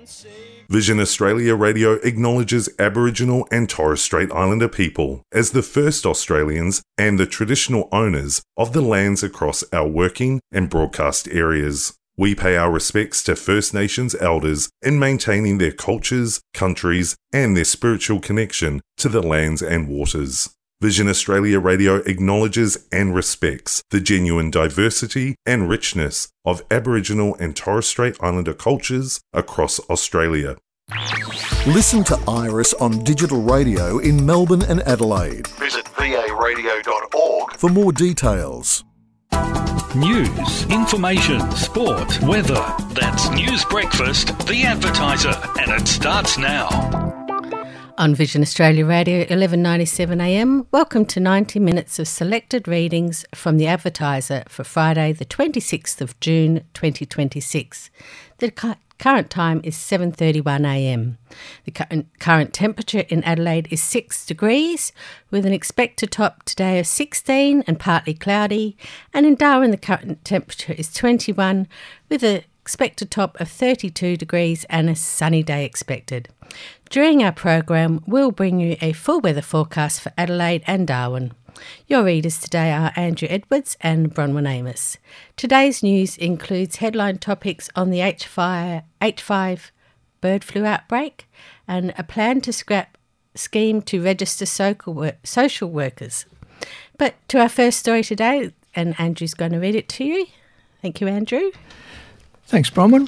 Vision Australia Radio acknowledges Aboriginal and Torres Strait Islander people as the first Australians and the traditional owners of the lands across our working and broadcast areas. We pay our respects to First Nations elders in maintaining their cultures, countries, and their spiritual connection to the lands and waters. Vision Australia Radio acknowledges and respects the genuine diversity and richness of Aboriginal and Torres Strait Islander cultures across Australia. Listen to Iris on digital radio in Melbourne and Adelaide. Visit varadio.org for more details. News, information, sport, weather. That's News Breakfast, The Advertiser, and it starts now. On Vision Australia Radio, 11:97 a.m, welcome to 90 minutes of selected readings from The Advertiser for Friday, the 26th of June, 2026. The current time is 7:31 a.m. The current temperature in Adelaide is 6 degrees, with an expected top today of 16 and partly cloudy, and in Darwin the current temperature is 21, with an expected top of 32 degrees and a sunny day expected. During our program, we'll bring you a full weather forecast for Adelaide and Darwin. Your readers today are Andrew Edwards and Bronwyn Amos. Today's news includes headline topics on the H5 bird flu outbreak and a plan to scrap scheme to register social workers. But to our first story today, and Andrew's going to read it to you. Thank you, Andrew. Thanks, Bronwyn.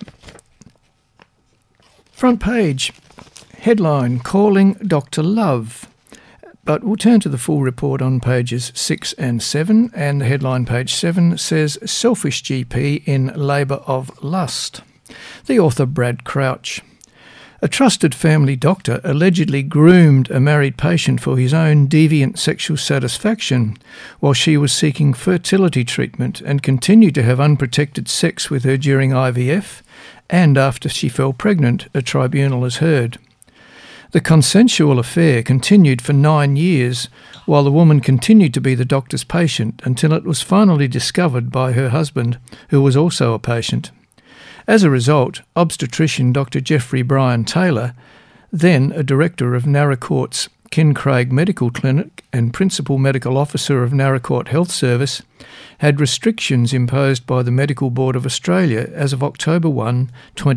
Front page. Headline, Calling Dr. Love. But we'll turn to the full report on pages 6 and 7, and the headline, page 7, says Selfish GP in labour of lust. The author, Brad Crouch. A trusted family doctor allegedly groomed a married patient for his own deviant sexual satisfaction while she was seeking fertility treatment and continued to have unprotected sex with her during IVF and after she fell pregnant, a tribunal has heard. The consensual affair continued for 9 years, while the woman continued to be the doctor's patient until it was finally discovered by her husband, who was also a patient. As a result, obstetrician Dr. Jeffrey Brian Taylor, then a director of Naracoort's Kincraig Medical Clinic and principal medical officer of Naracoorte Health Service, had restrictions imposed by the Medical Board of Australia as of October 1,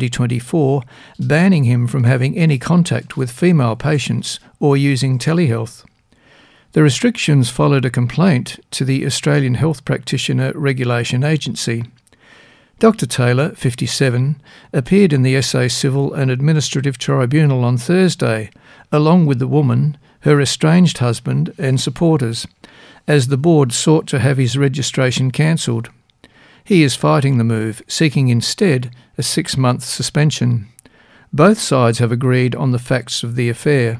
2024, banning him from having any contact with female patients or using telehealth. The restrictions followed a complaint to the Australian Health Practitioner Regulation Agency. Dr. Taylor, 57, appeared in the SA Civil and Administrative Tribunal on Thursday, along with the woman, her estranged husband and supporters, as the board sought to have his registration cancelled. He is fighting the move, seeking instead a 6-month suspension. Both sides have agreed on the facts of the affair.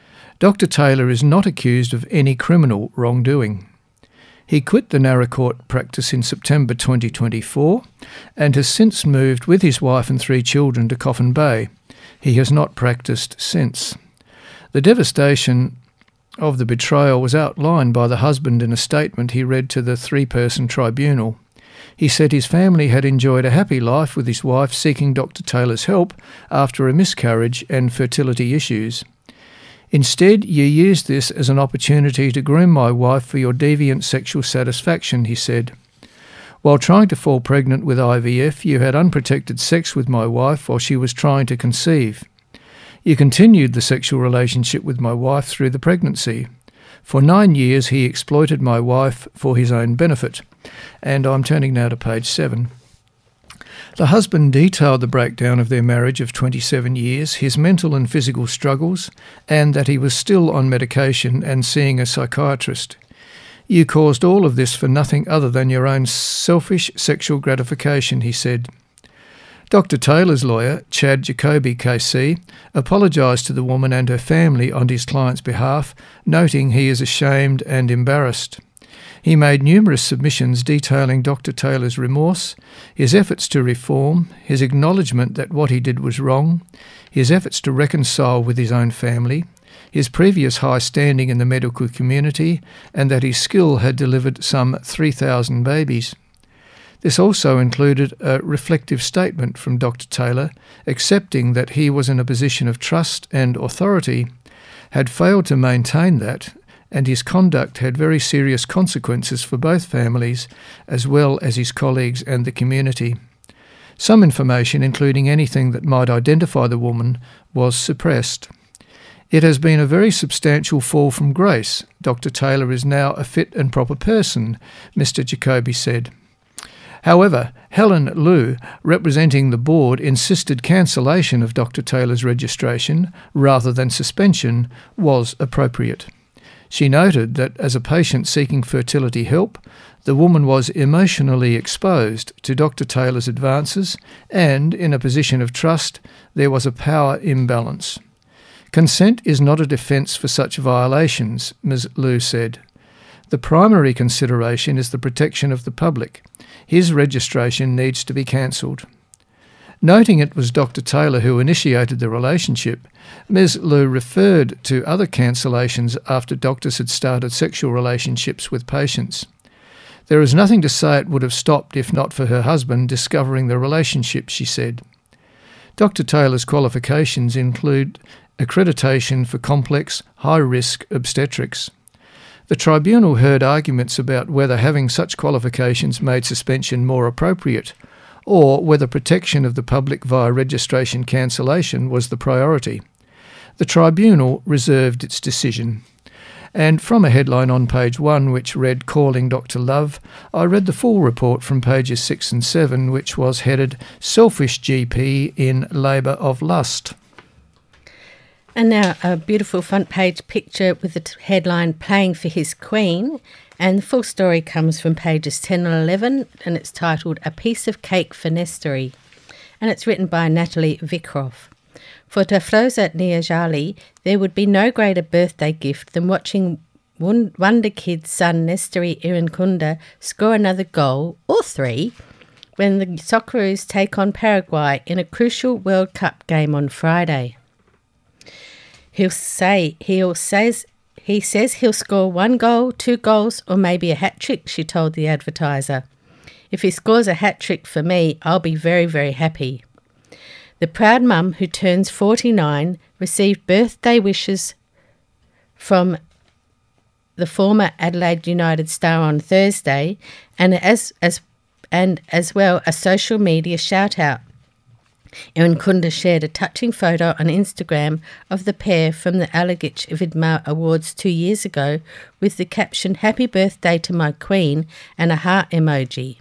Dr. Taylor is not accused of any criminal wrongdoing. He quit the Naracoorte practice in September 2024 and has since moved with his wife and 3 children to Coffin Bay. He has not practiced since. The devastation of the betrayal was outlined by the husband in a statement he read to the 3-person tribunal. He said his family had enjoyed a happy life with his wife seeking Dr. Taylor's help after a miscarriage and fertility issues. Instead, you used this as an opportunity to groom my wife for your deviant sexual satisfaction, he said. While trying to fall pregnant with IVF, you had unprotected sex with my wife while she was trying to conceive. You continued the sexual relationship with my wife through the pregnancy. For 9 years, he exploited my wife for his own benefit. And I'm turning now to page 7. The husband detailed the breakdown of their marriage of 27 years, his mental and physical struggles, and that he was still on medication and seeing a psychiatrist. You caused all of this for nothing other than your own selfish sexual gratification, he said. Dr. Taylor's lawyer, Chad Jacoby KC, apologised to the woman and her family on his client's behalf, noting he is ashamed and embarrassed. He made numerous submissions detailing Dr. Taylor's remorse, his efforts to reform, his acknowledgement that what he did was wrong, his efforts to reconcile with his own family, his previous high standing in the medical community, and that his skill had delivered some 3,000 babies. This also included a reflective statement from Dr. Taylor accepting that he was in a position of trust and authority, had failed to maintain that, and his conduct had very serious consequences for both families as well as his colleagues and the community. Some information, including anything that might identify the woman, was suppressed. It has been a very substantial fall from grace. Dr. Taylor is now a fit and proper person, Mr. Jacoby said. However, Helen Liu, representing the board, insisted cancellation of Dr. Taylor's registration, rather than suspension, was appropriate. She noted that as a patient seeking fertility help, the woman was emotionally exposed to Dr. Taylor's advances and, in a position of trust, there was a power imbalance. Consent is not a defence for such violations, Ms. Liu said. The primary consideration is the protection of the public. His registration needs to be cancelled. Noting it was Dr. Taylor who initiated the relationship, Ms. Liu referred to other cancellations after doctors had started sexual relationships with patients. There is nothing to say it would have stopped if not for her husband discovering the relationship, she said. Dr. Taylor's qualifications include accreditation for complex, high-risk obstetrics. The tribunal heard arguments about whether having such qualifications made suspension more appropriate, or whether protection of the public via registration cancellation was the priority. The tribunal reserved its decision. And from a headline on page 1 which read "Calling Dr. Love," I read the full report from pages 6 and 7, which was headed "Selfish GP in Labour of Lust." And now a beautiful front page picture with the headline "Playing for His Queen," and the full story comes from pages 10 and 11, and it's titled "A Piece of Cake for Nestory," and it's written by Natalie Vikroff. For Tafroza Niajali, there would be no greater birthday gift than watching Wonder Kid's son Nestory Irankunda score another goal, or 3, when the Socceroos take on Paraguay in a crucial World Cup game on Friday. He says he'll score 1 goal, 2 goals, or maybe a hat-trick, she told the advertiser. If he scores a hat-trick for me, I'll be very, very happy. The proud mum, who turns 49, received birthday wishes from the former Adelaide United star on Thursday, and as well a social media shout-out. Irankunda shared a touching photo on Instagram of the pair from the Alagich Vidmar Awards 2 years ago with the caption "Happy birthday to my queen" and a heart emoji.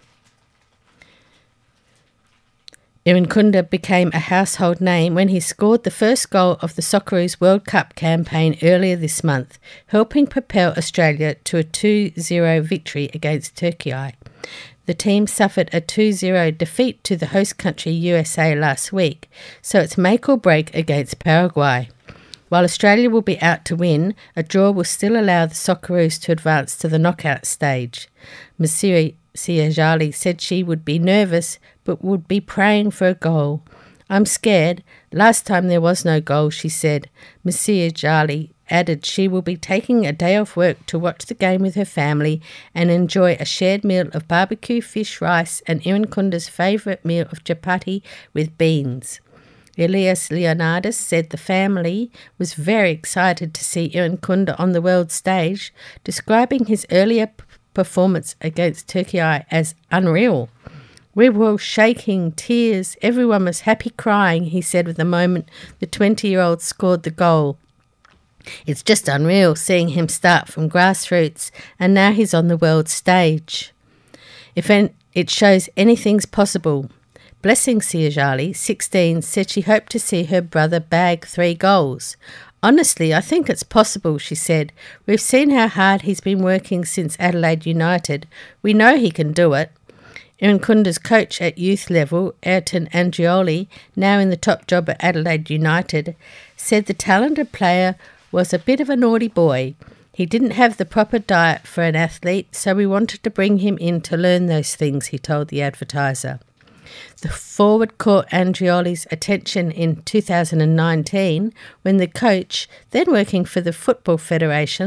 Irankunda became a household name when he scored the first goal of the Socceroos World Cup campaign earlier this month, helping propel Australia to a 2-0 victory against Turkey. The team suffered a 2-0 defeat to the host country USA last week, so it's make or break against Paraguay. While Australia will be out to win, a draw will still allow the Socceroos to advance to the knockout stage. Msiri Siajali said she would be nervous but would be praying for a goal. "I'm scared. Last time there was no goal," she said. Siajali added she will be taking a day off work to watch the game with her family and enjoy a shared meal of barbecue, fish, rice, and Irankunda's favourite meal of chapati with beans. Elias Leonardis said the family was very excited to see Irankunda on the world stage, describing his earlier performance against Turkey as unreal. "We were all shaking, tears, everyone was happy crying," he said with the moment the 20-year-old scored the goal. "It's just unreal seeing him start from grassroots and now he's on the world stage. If it shows anything's possible." Blessing Siajali, 16, said she hoped to see her brother bag 3 goals. "Honestly, I think it's possible," she said. "We've seen how hard he's been working since Adelaide United. We know he can do it." Irankunda's coach at youth level, Ayrton Andrioli, now in the top job at Adelaide United, said the talented player was a bit of a naughty boy. He didn't have the proper diet for an athlete, so we wanted to bring him in to learn those things, he told the advertiser. The forward caught Andrioli's attention in 2019 when the coach, then working for the Football Federation,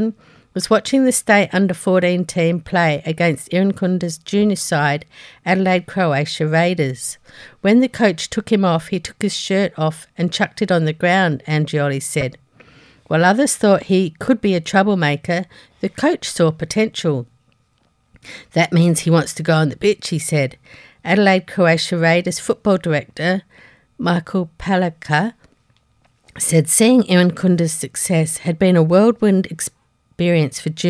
was watching the state under-14 team play against Irankunda's junior side, Adelaide Croatia Raiders. When the coach took him off, he took his shirt off and chucked it on the ground, Angioli said. While others thought he could be a troublemaker, the coach saw potential. That means he wants to go on the pitch, he said. Adelaide Croatia Raiders football director Michael Palaka said seeing Irankunda's success had been a whirlwind experience for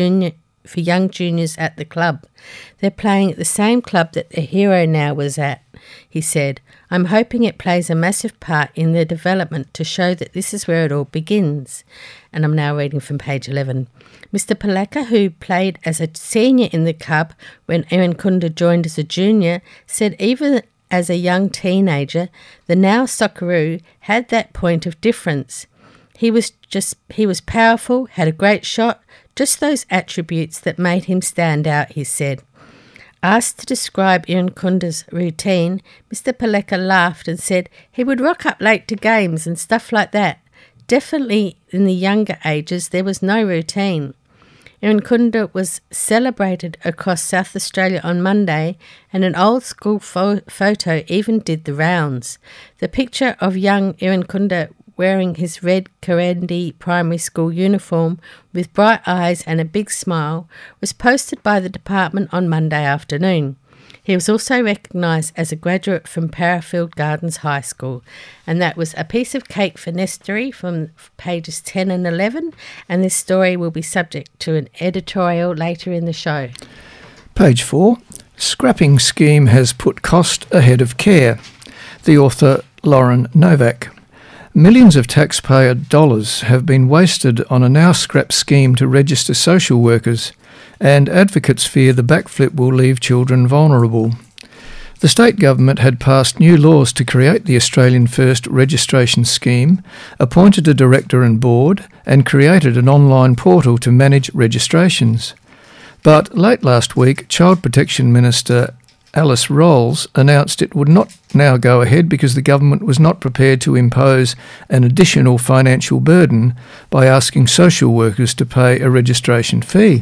young juniors at the club. They're playing at the same club that the hero now was at, he said. I'm hoping it plays a massive part in their development to show that this is where it all begins. And I'm now reading from page 11. Mr. Palaka, who played as a senior in the club when Irankunda joined as a junior, said even as a young teenager, the now Socceroo had that point of difference. He was powerful, had a great shot, just those attributes that made him stand out, he said. Asked to describe Irankunda's routine, Mr. Paleka laughed and said he would rock up late to games and stuff like that. Definitely in the younger ages there was no routine. Irankunda was celebrated across South Australia on Monday, and an old school photo even did the rounds. The picture of young Irankunda wearing his red Karendi primary school uniform with bright eyes and a big smile was posted by the department on Monday afternoon. He was also recognised as a graduate from Parafield Gardens High School, and that was a piece of cake for Nestory from pages 10 and 11, and this story will be subject to an editorial later in the show. Page 4. Scrapping scheme has put cost ahead of care. The author Lauren Novak. Millions of taxpayer dollars have been wasted on a now-scrapped scheme to register social workers, and advocates fear the backflip will leave children vulnerable. The state government had passed new laws to create the Australian First registration scheme, appointed a director and board, and created an online portal to manage registrations. But late last week, Child Protection Minister Alice Rolls announced it would not now go ahead because the government was not prepared to impose an additional financial burden by asking social workers to pay a registration fee.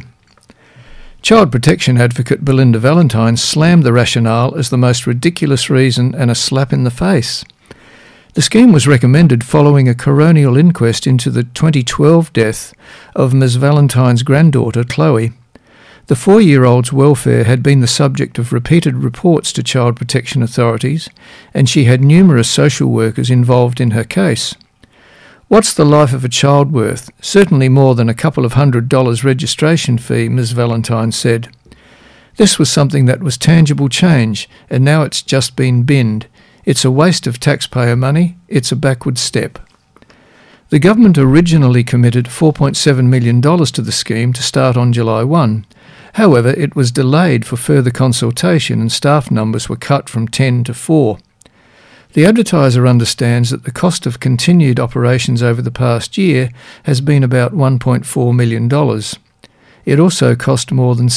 Child protection advocate Belinda Valentine slammed the rationale as the most ridiculous reason and a slap in the face. The scheme was recommended following a coronial inquest into the 2012 death of Ms Valentine's granddaughter, Chloe. The 4-year-old's welfare had been the subject of repeated reports to child protection authorities, and she had numerous social workers involved in her case. What's the life of a child worth? Certainly more than a couple of $100 registration fee, Ms Valentine said. This was something that was tangible change, and now it's just been binned. It's a waste of taxpayer money. It's a backward step. The government originally committed $4.7 million to the scheme to start on July 1. However, it was delayed for further consultation and staff numbers were cut from 10 to 4. The advertiser understands that the cost of continued operations over the past year has been about $1.4 million. It also cost more than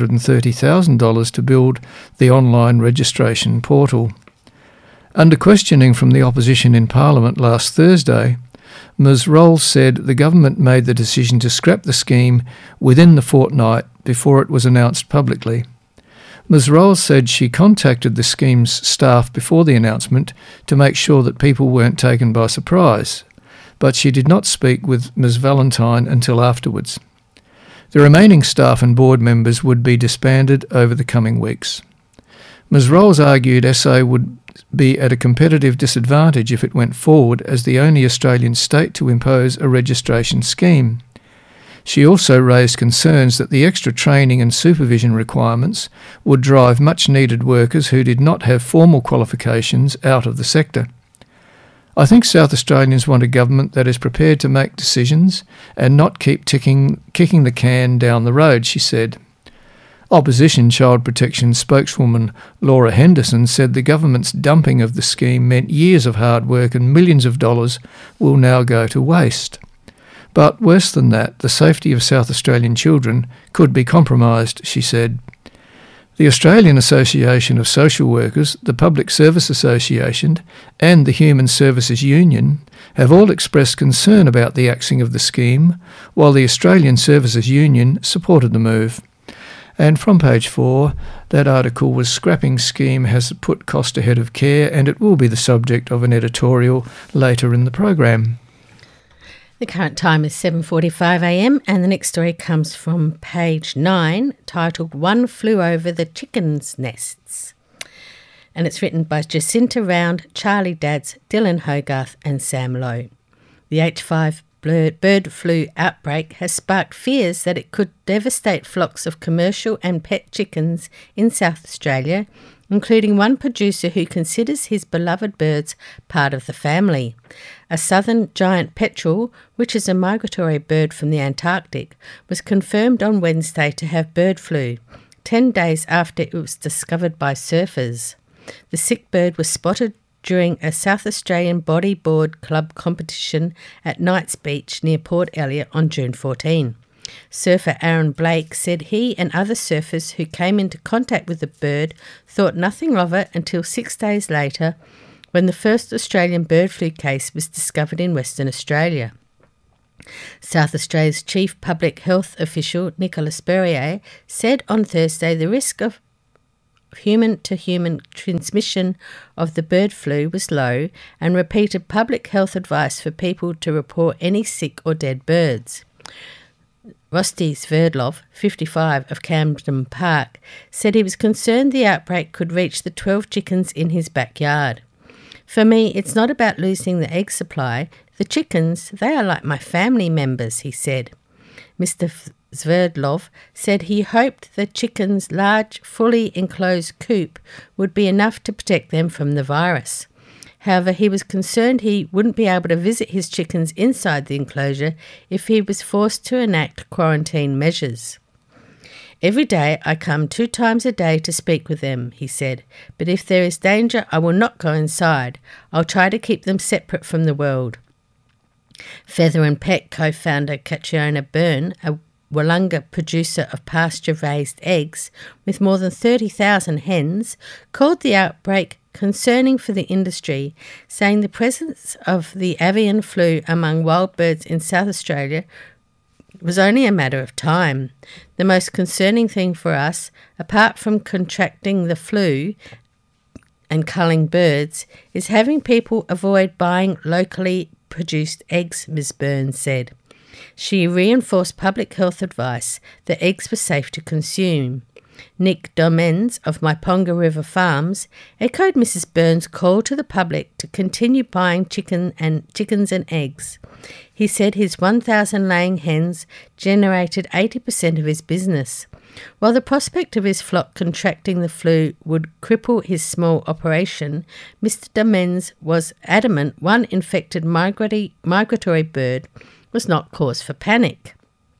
$730,000 to build the online registration portal. Under questioning from the opposition in Parliament last Thursday, Ms Rolls said the government made the decision to scrap the scheme within the fortnight before it was announced publicly. Ms Rolls said she contacted the scheme's staff before the announcement to make sure that people weren't taken by surprise, but she did not speak with Ms Valentine until afterwards. The remaining staff and board members would be disbanded over the coming weeks. Ms Rolls argued SA would be at a competitive disadvantage if it went forward as the only Australian state to impose a registration scheme. She also raised concerns that the extra training and supervision requirements would drive much-needed workers who did not have formal qualifications out of the sector. I think South Australians want a government that is prepared to make decisions and not keep kicking the can down the road, she said. Opposition Child Protection spokeswoman Laura Henderson said the government's dumping of the scheme meant years of hard work and millions of dollars will now go to waste. But worse than that, the safety of South Australian children could be compromised, she said. The Australian Association of Social Workers, the Public Service Association and the Human Services Union have all expressed concern about the axing of the scheme, while the Australian Services Union supported the move. And from page 4, that article was "Scrapping Scheme has put cost ahead of care," and it will be the subject of an editorial later in the program. The current time is 7:45am and the next story comes from page 9, titled "One Flew Over the Chickens' Nests." And it's written by Jacinta Round, Charlie Dadds, Dylan Hogarth and Sam Lowe. The H5 bird flu outbreak has sparked fears that it could devastate flocks of commercial and pet chickens in South Australia, including one producer who considers his beloved birds part of the family. A southern giant petrel, which is a migratory bird from the Antarctic, was confirmed on Wednesday to have bird flu, 10 days after it was discovered by surfers. The sick bird was spotted during a South Australian bodyboard club competition at Knights Beach near Port Elliot on June 14. Surfer Aaron Blake said he and other surfers who came into contact with the bird thought nothing of it until 6 days later, when the first Australian bird flu case was discovered in Western Australia. South Australia's chief public health official, Nicola Spurrier, said on Thursday the risk of human-to-human transmission of the bird flu was low and repeated public health advice for people to report any sick or dead birds. Rusty Sverdlov, 55, of Camden Park, said he was concerned the outbreak could reach the 12 chickens in his backyard. "For me, it's not about losing the egg supply. The chickens, they are like my family members," he said. Mr. Sverdlov said he hoped the chickens' large, fully enclosed coop would be enough to protect them from the virus. However, he was concerned he wouldn't be able to visit his chickens inside the enclosure if he was forced to enact quarantine measures. "Every day I come 2 times a day to speak with them," he said, "but if there is danger I will not go inside. I'll try to keep them separate from the world." Feather and Pet co-founder Catriona Byrne, a Wollonga producer of pasture-raised eggs with more than 30,000 hens, called the outbreak concerning for the industry, saying the presence of the avian flu among wild birds in South Australia was only a matter of time. "The most concerning thing for us, apart from contracting the flu and culling birds, is having people avoid buying locally produced eggs," Ms. Burns said. She reinforced public health advice that eggs were safe to consume. Nick Domens of Myponga River Farms echoed Mrs. Burns' call to the public to continue buying chickens and eggs. He said his 1,000 laying hens generated 80% of his business. While the prospect of his flock contracting the flu would cripple his small operation, Mr. Domens was adamant one infected migratory bird was not cause for panic.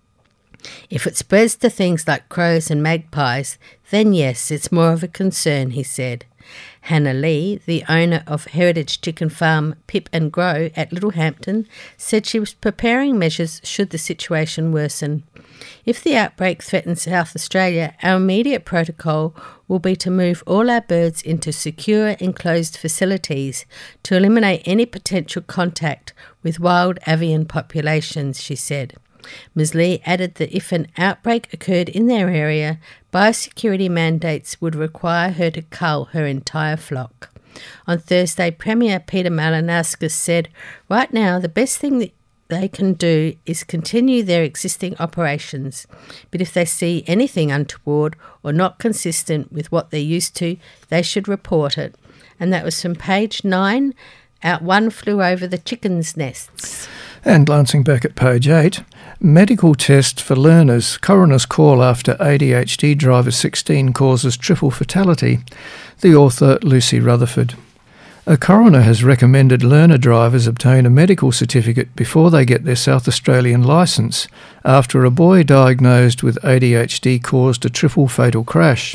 "If it spreads to things like crows and magpies, then yes, it's more of a concern," he said. Hannah Lee, the owner of heritage chicken farm Pip and Grow at Littlehampton, said she was preparing measures should the situation worsen. "If the outbreak threatens South Australia, our immediate protocol will be to move all our birds into secure enclosed facilities to eliminate any potential contact with wild avian populations," she said. Ms. Lee added that if an outbreak occurred in their area, biosecurity mandates would require her to cull her entire flock. On Thursday, Premier Peter Malinauskas said, "Right now, the best thing that they can do is continue their existing operations, but if they see anything untoward or not consistent with what they're used to, they should report it." And that was from page 9, One Flew Over the Chickens' Nests. And glancing back at page 8, medical test for learners. Coroner's call after ADHD driver 16 causes triple fatality. The author, Lucy Rutherford. A coroner has recommended learner drivers obtain a medical certificate before they get their South Australian licence after a boy diagnosed with ADHD caused a triple fatal crash.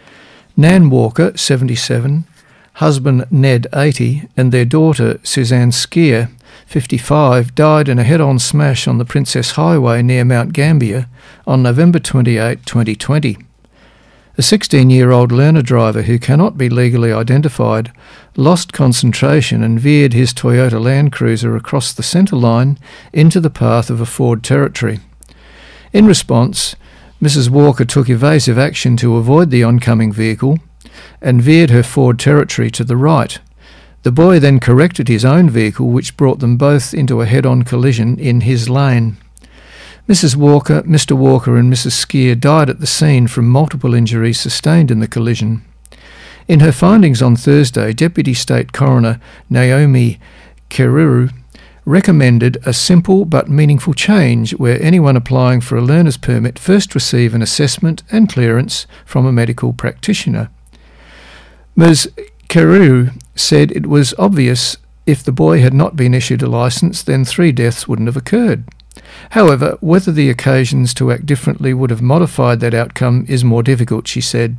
Nan Walker, 77, husband Ned, 80, and their daughter Suzanne Skier, 55, died in a head-on smash on the Princess Highway near Mount Gambier on November 28, 2020. A 16-year-old learner driver who cannot be legally identified lost concentration and veered his Toyota Land Cruiser across the centre line into the path of a Ford Territory. In response, Mrs. Walker took evasive action to avoid the oncoming vehicle and veered her Ford Territory to the right. The boy then corrected his own vehicle, which brought them both into a head-on collision in his lane. Mrs. Walker, Mr. Walker and Mrs. Skier died at the scene from multiple injuries sustained in the collision. In her findings on Thursday, Deputy State Coroner Naomi Keruru recommended a simple but meaningful change where anyone applying for a learner's permit first receive an assessment and clearance from a medical practitioner. Ms. Keruru said it was obvious if the boy had not been issued a licence, then 3 deaths wouldn't have occurred. However, whether the occasions to act differently would have modified that outcome is more difficult, she said.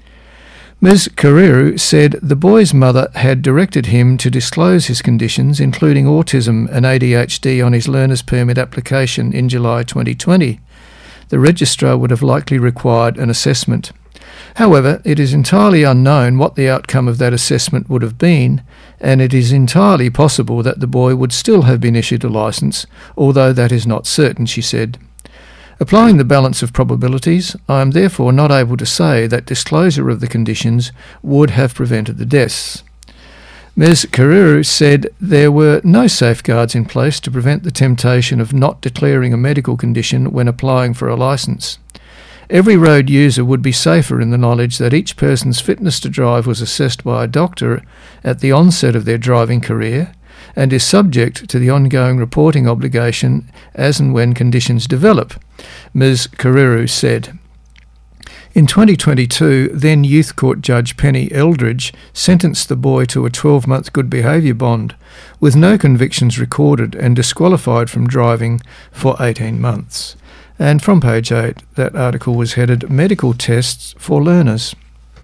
Ms. Keruru said the boy's mother had directed him to disclose his conditions, including autism and ADHD, on his learner's permit application in July 2020. The registrar would have likely required an assessment. However, it is entirely unknown what the outcome of that assessment would have been, and it is entirely possible that the boy would still have been issued a licence, although that is not certain, she said. Applying the balance of probabilities, I am therefore not able to say that disclosure of the conditions would have prevented the deaths. Ms. Keruru said there were no safeguards in place to prevent the temptation of not declaring a medical condition when applying for a licence. Every road user would be safer in the knowledge that each person's fitness to drive was assessed by a doctor at the onset of their driving career and is subject to the ongoing reporting obligation as and when conditions develop, Ms. Keruru said. In 2022, then Youth Court Judge Penny Eldridge sentenced the boy to a 12-month good behaviour bond, with no convictions recorded, and disqualified from driving for 18 months. And from page 8, that article was headed Medical Tests for Learners.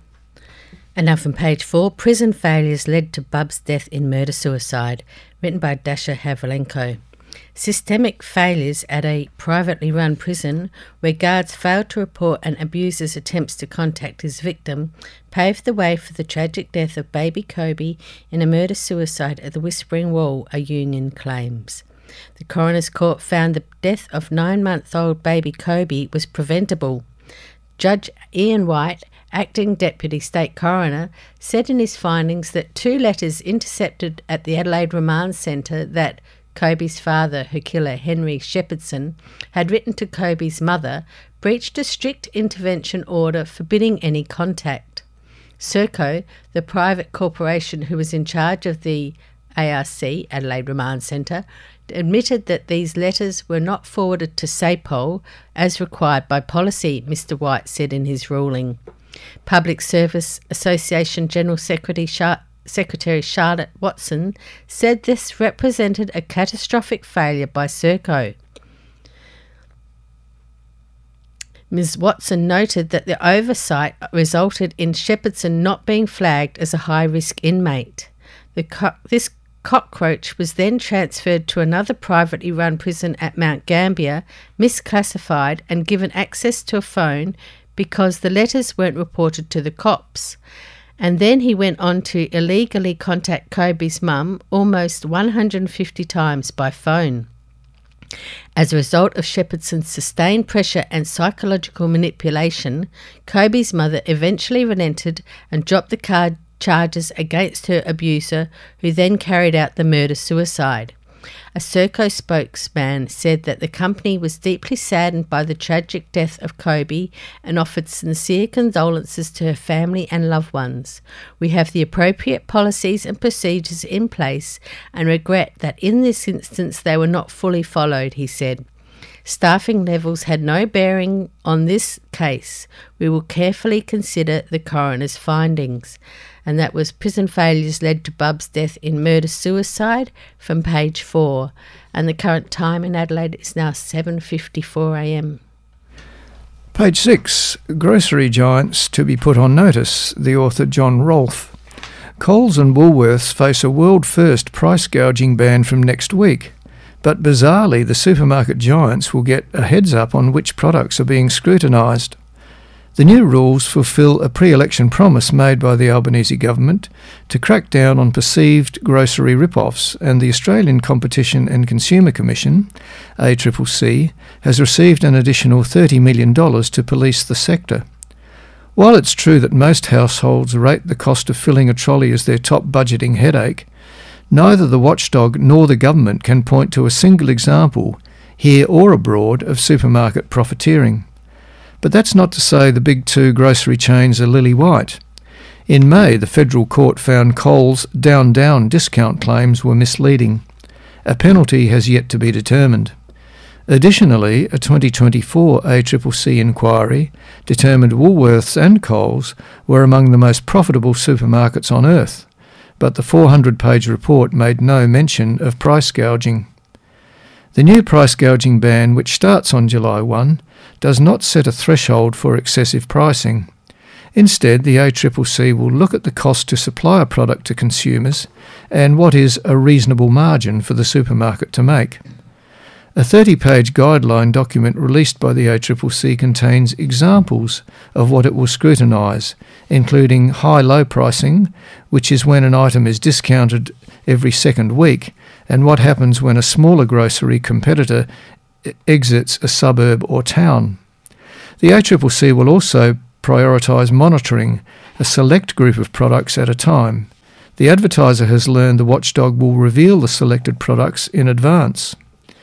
And now from page 4, Prison Failures Led to Bub's Death in Murder-Suicide, written by Dasha Havlenko. Systemic failures at a privately run prison, where guards failed to report an abuser's attempts to contact his victim, paved the way for the tragic death of baby Kobe in a murder-suicide at the Whispering Wall, a union claims. The coroner's court found the death of 9-month-old baby Kobe was preventable. Judge Ian White, acting Deputy State Coroner, said in his findings that 2 letters intercepted at the Adelaide Remand Centre that Kobe's father, her killer Henry Shepherdson, had written to Kobe's mother breached a strict intervention order forbidding any contact. Serco, the private corporation who was in charge of the ARC, Adelaide Remand Centre, admitted that these letters were not forwarded to SAPOL as required by policy, Mr. White said in his ruling. Public Service Association General Secretary Charlotte Watson said this represented a catastrophic failure by Serco. Ms. Watson noted that the oversight resulted in Shepherdson not being flagged as a high-risk inmate. This cockroach was then transferred to another privately run prison at Mount Gambier, misclassified and given access to a phone because the letters weren't reported to the cops. And then he went on to illegally contact Kobe's mum almost 150 times by phone. As a result of Shepherdson's sustained pressure and psychological manipulation, Kobe's mother eventually relented and dropped the charges against her abuser, who then carried out the murder-suicide. A Serco spokesman said that the company was deeply saddened by the tragic death of Kobe and offered sincere condolences to her family and loved ones. We have the appropriate policies and procedures in place and regret that in this instance they were not fully followed, he said. Staffing levels had no bearing on this case. We will carefully consider the coroner's findings. And that was Prison Failures Led to Bub's Death in Murder-Suicide from page 4. And the current time in Adelaide is now 7:54 a.m. Page 6. Grocery giants to be put on notice. The author John Rolfe. Coles and Woolworths face a world-first price gouging ban from next week. But bizarrely, the supermarket giants will get a heads-up on which products are being scrutinised. The new rules fulfil a pre-election promise made by the Albanese government to crack down on perceived grocery rip-offs, and the Australian Competition and Consumer Commission, ACCC, has received an additional $30 million to police the sector. While it's true that most households rate the cost of filling a trolley as their top budgeting headache, neither the watchdog nor the government can point to a single example, here or abroad, of supermarket profiteering. But that's not to say the big two grocery chains are lily-white. In May, the federal court found Coles' down-down discount claims were misleading. A penalty has yet to be determined. Additionally, a 2024 ACCC inquiry determined Woolworths and Coles were among the most profitable supermarkets on earth, but the 400-page report made no mention of price gouging. The new price gouging ban, which starts on July 1, does not set a threshold for excessive pricing. Instead, the ACCC will look at the cost to supply a product to consumers and what is a reasonable margin for the supermarket to make. A 30-page guideline document released by the ACCC contains examples of what it will scrutinise, including high-low pricing, which is when an item is discounted every second week, and what happens when a smaller grocery competitor exits a suburb or town. The ACCC will also prioritise monitoring a select group of products at a time. The advertiser has learned the watchdog will reveal the selected products in advance.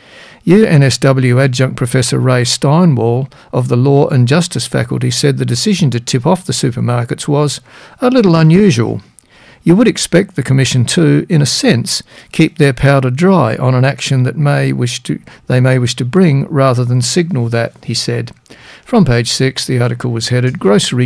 UNSW adjunct Professor Ray Steinwall of the Law and Justice faculty said the decision to tip off the supermarkets was a little unusual. You would expect the Commission to, in a sense, keep their powder dry on an action that they may wish to bring rather than signal that, he said. From page 6, the article was headed, Grocery